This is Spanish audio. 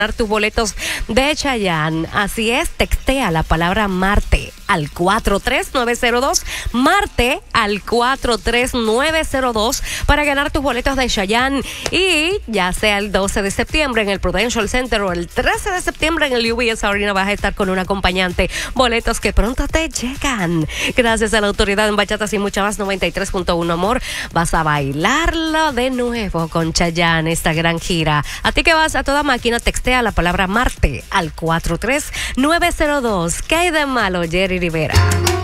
tus boletos de Chayanne. Así es, textea la palabra Marte al 43902, Marte al 43902 para ganar tus boletos de Chayanne, y ya sea el 12 de septiembre en el Prudential Center o el 13 de septiembre en el UBS Arena vas a estar con un acompañante. Boletos que pronto te llegan. Gracias a la autoridad en bachatas y mucha más. 93.1 Amor. Vas a bailarlo de nuevo con Chayanne, esta gran gira. A ti que vas a toda máquina, textea la palabra Marte al 43902. ¿Qué hay de malo, Jerry Rivera?